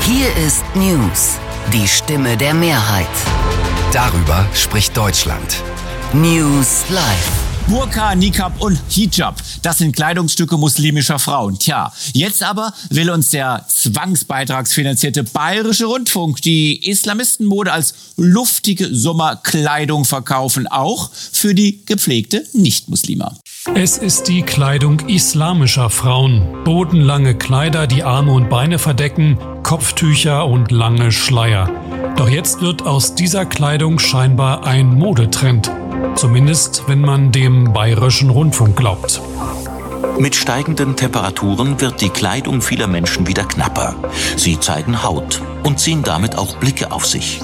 Hier ist News, die Stimme der Mehrheit. Darüber spricht Deutschland. News Live. Burka, Niqab und Hijab, das sind Kleidungsstücke muslimischer Frauen. Tja, jetzt aber will uns der zwangsbeitragsfinanzierte Bayerische Rundfunk die Islamistenmode als luftige Sommerkleidung verkaufen, auch für die gepflegte Nichtmuslima. Es ist die Kleidung islamischer Frauen. Bodenlange Kleider, die Arme und Beine verdecken, Kopftücher und lange Schleier. Doch jetzt wird aus dieser Kleidung scheinbar ein Modetrend. Zumindest, wenn man dem Bayerischen Rundfunk glaubt. Mit steigenden Temperaturen wird die Kleidung vieler Menschen wieder knapper. Sie zeigen Haut und ziehen damit auch Blicke auf sich.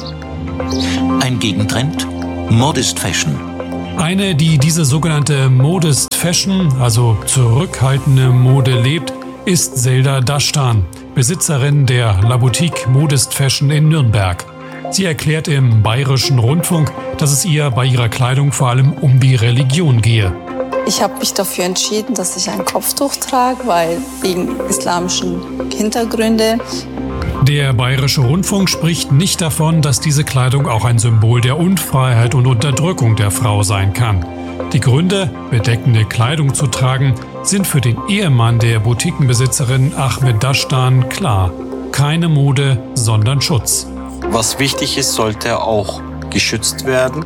Ein Gegentrend? Modest Fashion. Eine, die diese sogenannte Modest Fashion, also zurückhaltende Mode lebt, ist Selda Dastan, Besitzerin der La Boutique Modest Fashion in Nürnberg. Sie erklärt im Bayerischen Rundfunk, dass es ihr bei ihrer Kleidung vor allem um die Religion gehe. Ich habe mich dafür entschieden, dass ich ein Kopftuch trage, weil wegen islamischen Hintergründe. Der Bayerische Rundfunk spricht nicht davon, dass diese Kleidung auch ein Symbol der Unfreiheit und Unterdrückung der Frau sein kann. Die Gründe, bedeckende Kleidung zu tragen, sind für den Ehemann der Boutiquenbesitzerin Ahmed Dastan klar. Keine Mode, sondern Schutz. Was wichtig ist, sollte auch geschützt werden.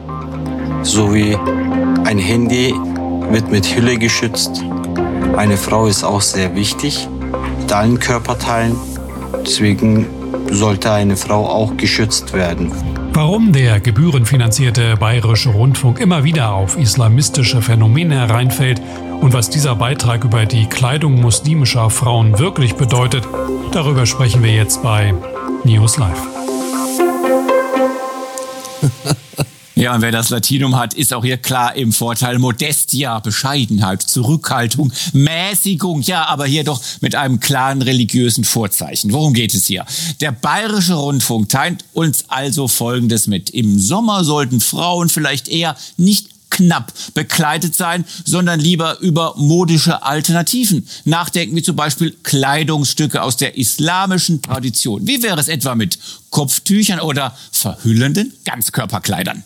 So wie ein Handy wird mit Hülle geschützt. Eine Frau ist auch sehr wichtig mit allen Körperteilen. Deswegen sollte eine Frau auch geschützt werden. Warum der gebührenfinanzierte Bayerische Rundfunk immer wieder auf islamistische Phänomene hereinfällt und was dieser Beitrag über die Kleidung muslimischer Frauen wirklich bedeutet, darüber sprechen wir jetzt bei News Live. Ja, und wer das Latinum hat, ist auch hier klar im Vorteil. Modestia, Bescheidenheit, Zurückhaltung, Mäßigung. Ja, aber hier doch mit einem klaren religiösen Vorzeichen. Worum geht es hier? Der Bayerische Rundfunk teilt uns also Folgendes mit. Im Sommer sollten Frauen vielleicht eher nicht knapp bekleidet sein, sondern lieber über modische Alternativen nachdenken, wie zum Beispiel Kleidungsstücke aus der islamischen Tradition. Wie wäre es etwa mit Kopftüchern oder verhüllenden Ganzkörperkleidern?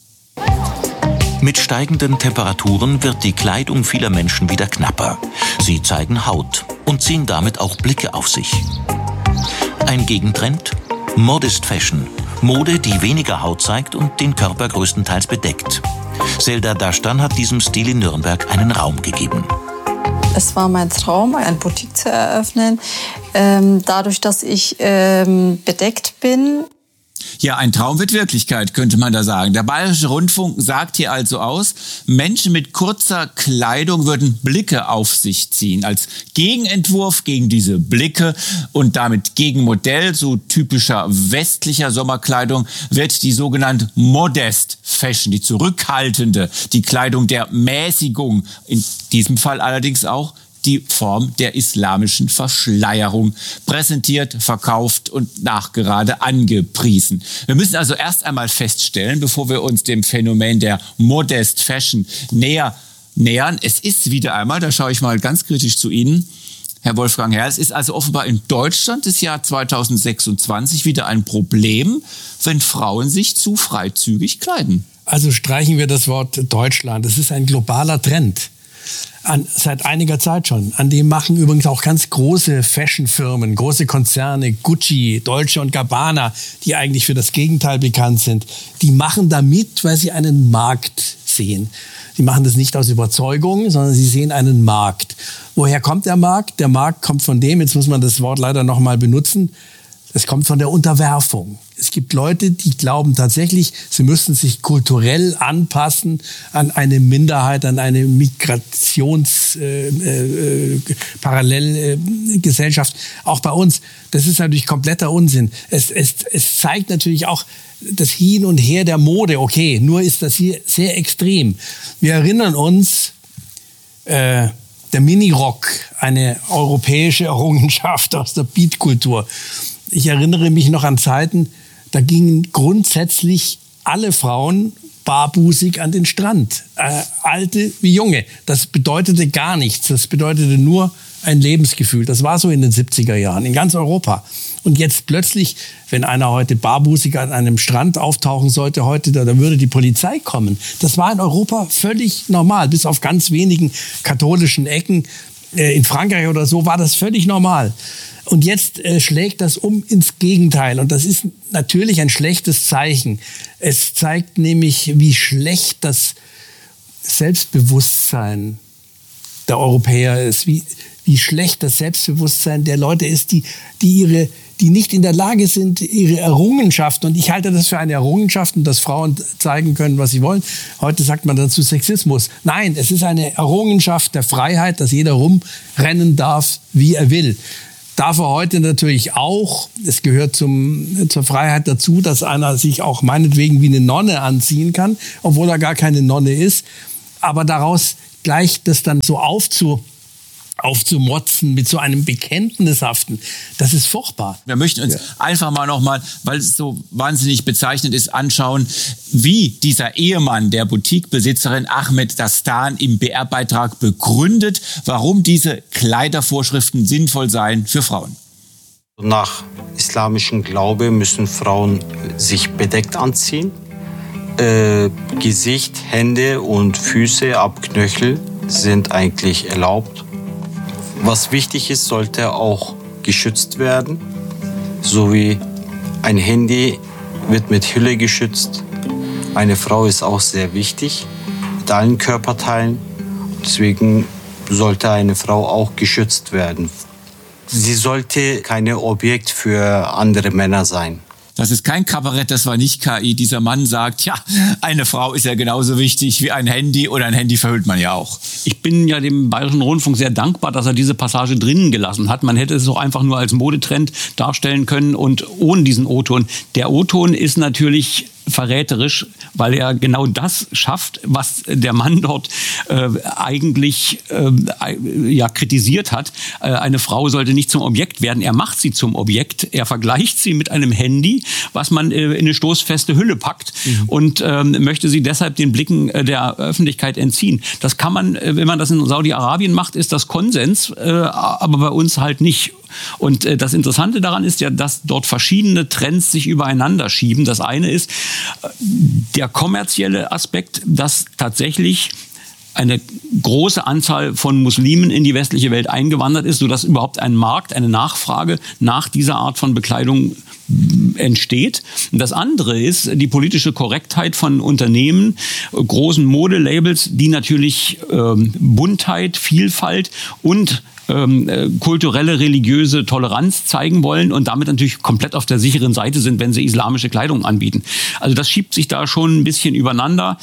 Mit steigenden Temperaturen wird die Kleidung vieler Menschen wieder knapper. Sie zeigen Haut und ziehen damit auch Blicke auf sich. Ein Gegentrend? Modest Fashion. Mode, die weniger Haut zeigt und den Körper größtenteils bedeckt. Selda Dastan hat diesem Stil in Nürnberg einen Raum gegeben. Es war mein Traum, ein Boutique zu eröffnen. Dadurch, dass ich bedeckt bin. Ja, ein Traum wird Wirklichkeit, könnte man da sagen. Der Bayerische Rundfunk sagt hier also aus, Menschen mit kurzer Kleidung würden Blicke auf sich ziehen. Als Gegenentwurf gegen diese Blicke und damit Gegenmodell so typischer westlicher Sommerkleidung wird die sogenannte Modest Fashion, die zurückhaltende, die Kleidung der Mäßigung, in diesem Fall allerdings auch die Form der islamischen Verschleierung präsentiert, verkauft und nachgerade angepriesen. Wir müssen also erst einmal feststellen, bevor wir uns dem Phänomen der Modest Fashion nähern, es ist wieder einmal, da schaue ich mal ganz kritisch zu Ihnen, Herr Wolfgang Herr, es ist also offenbar in Deutschland das Jahr 2026 wieder ein Problem, wenn Frauen sich zu freizügig kleiden. Also streichen wir das Wort Deutschland. Es ist ein globaler Trend. Seit einiger Zeit schon. An dem machen übrigens auch ganz große Fashionfirmen, große Konzerne, Gucci, Dolce & Gabbana, die eigentlich für das Gegenteil bekannt sind. Die machen damit, weil sie einen Markt sehen. Die machen das nicht aus Überzeugung, sondern sie sehen einen Markt. Woher kommt der Markt? Der Markt kommt von dem, jetzt muss man das Wort leider noch mal benutzen, es kommt von der Unterwerfung. Es gibt Leute, die glauben tatsächlich, sie müssten sich kulturell anpassen an eine Minderheit, an eine Parallelgesellschaft. Auch bei uns. Das ist natürlich kompletter Unsinn. Es zeigt natürlich auch das Hin und Her der Mode. Okay, nur ist das hier sehr extrem. Wir erinnern uns, der Minirock, eine europäische Errungenschaft aus der Beatkultur. Ich erinnere mich noch an Zeiten, da gingen grundsätzlich alle Frauen barbusig an den Strand. Alte wie Junge. Das bedeutete gar nichts. Das bedeutete nur ein Lebensgefühl. Das war so in den 70er Jahren in ganz Europa. Und jetzt plötzlich, wenn einer heute barbusig an einem Strand auftauchen sollte, da würde die Polizei kommen. Das war in Europa völlig normal. Bis auf ganz wenigen katholischen Ecken in Frankreich oder so war das völlig normal. Und jetzt schlägt das um ins Gegenteil. Und das ist natürlich ein schlechtes Zeichen. Es zeigt nämlich, wie schlecht das Selbstbewusstsein der Europäer ist, wie schlecht das Selbstbewusstsein der Leute ist, die nicht in der Lage sind, ihre Errungenschaften, und ich halte das für eine Errungenschaft, dass Frauen zeigen können, was sie wollen. Heute sagt man dazu Sexismus. Nein, es ist eine Errungenschaft der Freiheit, dass jeder rumrennen darf, wie er will. Darf er heute natürlich auch, es gehört zur Freiheit dazu, dass einer sich auch meinetwegen wie eine Nonne anziehen kann, obwohl er gar keine Nonne ist. Aber daraus gleich das dann so aufzumotzen mit so einem Bekenntnishaften, das ist furchtbar. Wir möchten uns einfach mal nochmal, weil es so wahnsinnig bezeichnend ist, anschauen, wie dieser Ehemann der Boutiquebesitzerin Ahmed Dastan im BR-Beitrag begründet, warum diese Kleidervorschriften sinnvoll seien für Frauen. Nach islamischem Glaube müssen Frauen sich bedeckt anziehen. Gesicht, Hände und Füße ab Knöchel sind eigentlich erlaubt. Was wichtig ist, sollte auch geschützt werden. So wie ein Handy wird mit Hülle geschützt. Eine Frau ist auch sehr wichtig mit allen Körperteilen. Deswegen sollte eine Frau auch geschützt werden. Sie sollte kein Objekt für andere Männer sein. Das ist kein Kabarett, das war nicht KI. Dieser Mann sagt, ja, eine Frau ist ja genauso wichtig wie ein Handy, oder ein Handy verhüllt man ja auch. Ich bin ja dem Bayerischen Rundfunk sehr dankbar, dass er diese Passage drinnen gelassen hat. Man hätte es auch einfach nur als Modetrend darstellen können und ohne diesen O-Ton. Der O-Ton ist natürlich verräterisch, weil er genau das schafft, was der Mann dort eigentlich kritisiert hat. Eine Frau sollte nicht zum Objekt werden. Er macht sie zum Objekt. Er vergleicht sie mit einem Handy, was man in eine stoßfeste Hülle packt und möchte sie deshalb den Blicken der Öffentlichkeit entziehen. Das kann man, wenn man das in Saudi-Arabien macht, ist das Konsens, aber bei uns halt nicht. Und das Interessante daran ist ja, dass dort verschiedene Trends sich übereinander schieben. Das eine ist der kommerzielle Aspekt, dass tatsächlich eine große Anzahl von Muslimen in die westliche Welt eingewandert ist, sodass überhaupt ein Markt, eine Nachfrage nach dieser Art von Bekleidung entsteht. Und das andere ist die politische Korrektheit von Unternehmen, großen Modelabels, die natürlich Buntheit, Vielfalt und kulturelle, religiöse Toleranz zeigen wollen und damit natürlich komplett auf der sicheren Seite sind, wenn sie islamische Kleidung anbieten. Also das schiebt sich da schon ein bisschen übereinander.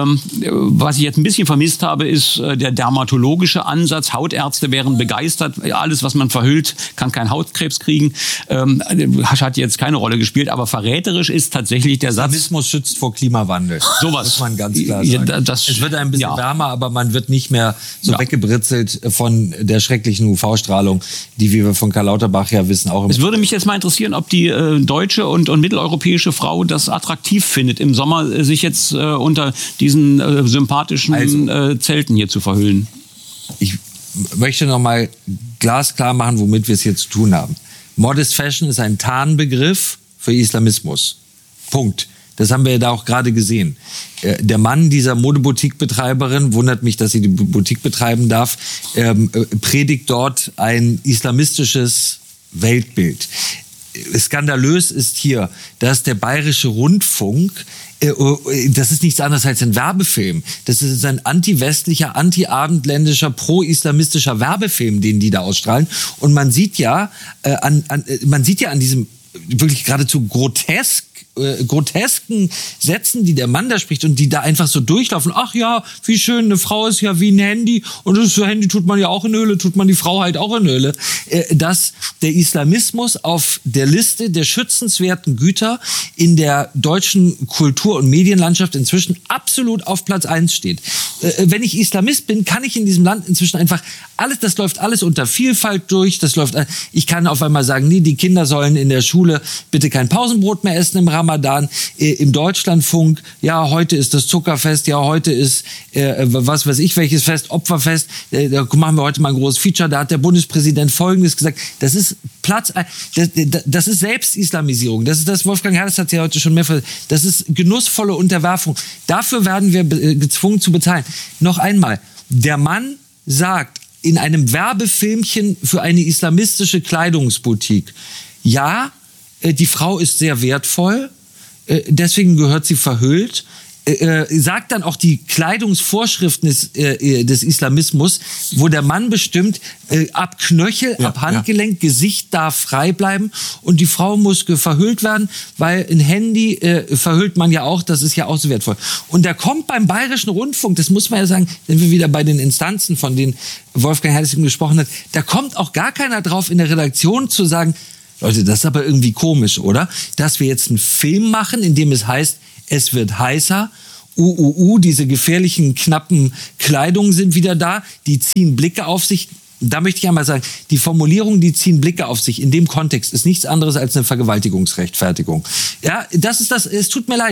Was ich jetzt ein bisschen vermisst habe, ist der dermatologische Ansatz. Hautärzte wären begeistert. Alles, was man verhüllt, kann keinen Hautkrebs kriegen. Hat jetzt keine Rolle gespielt, aber verräterisch ist tatsächlich der Satz. Islamismus schützt vor Klimawandel. Sowas. Muss man ganz klar sagen. Es wird ein bisschen wärmer, aber man wird nicht mehr so weggebritzelt von der schrecklichen UV-Strahlung, die, wie wir von Karl Lauterbach ja wissen, auch... Es würde mich jetzt mal interessieren, ob die deutsche und mitteleuropäische Frau das attraktiv findet, im Sommer sich jetzt unter diesen sympathischen Zelten hier zu verhüllen. Ich möchte noch mal glasklar machen, womit wir es hier zu tun haben. Modest Fashion ist ein Tarnbegriff für Islamismus. Punkt. Das haben wir da auch gerade gesehen. Der Mann dieser Modeboutique-Betreiberin, wundert mich, dass sie die Boutique betreiben darf, predigt dort ein islamistisches Weltbild. Skandalös ist hier, dass der Bayerische Rundfunk, das ist nichts anderes als ein Werbefilm. Das ist ein anti-westlicher, anti-abendländischer, pro-islamistischer Werbefilm, den die da ausstrahlen. Und man sieht ja an diesem wirklich geradezu grotesken Sätzen, die der Mann da spricht und die da einfach so durchlaufen. Ach ja, wie schön, eine Frau ist ja wie ein Handy und das Handy tut man ja auch in Höhle, tut man die Frau halt auch in Höhle. Dass der Islamismus auf der Liste der schützenswerten Güter in der deutschen Kultur- und Medienlandschaft inzwischen absolut auf Platz 1 steht. Wenn ich Islamist bin, kann ich in diesem Land inzwischen einfach das läuft alles unter Vielfalt durch, ich kann auf einmal sagen, nee, die Kinder sollen in der Schule Schule bitte kein Pausenbrot mehr essen im Ramadan. Im Deutschlandfunk, ja, heute ist das Zuckerfest, ja, heute ist, was weiß ich, welches Fest, Opferfest, da machen wir heute mal ein großes Feature, da hat der Bundespräsident Folgendes gesagt, das ist das ist Selbstislamisierung, das ist das, Wolfgang Herres hat ja heute schon mehrfach, das ist genussvolle Unterwerfung. Dafür werden wir gezwungen zu bezahlen. Noch einmal, der Mann sagt in einem Werbefilmchen für eine islamistische Kleidungsboutique, ja, die Frau ist sehr wertvoll, deswegen gehört sie verhüllt, sagt dann auch die Kleidungsvorschriften des Islamismus, wo der Mann bestimmt, ab Knöchel, ab Handgelenk, Gesicht darf frei bleiben und die Frau muss verhüllt werden, weil ein Handy verhüllt man ja auch, das ist ja auch so wertvoll. Und da kommt beim Bayerischen Rundfunk, das muss man ja sagen, wenn wir wieder bei den Instanzen, von denen Wolfgang Herres gesprochen hat, da kommt auch gar keiner drauf in der Redaktion zu sagen, Leute, das ist aber irgendwie komisch, oder? Dass wir jetzt einen Film machen, in dem es heißt, es wird heißer, diese gefährlichen, knappen Kleidungen sind wieder da, die ziehen Blicke auf sich. Da möchte ich einmal sagen, die Formulierung, die ziehen Blicke auf sich, in dem Kontext ist nichts anderes als eine Vergewaltigungsrechtfertigung. Ja, das ist das, es tut mir leid.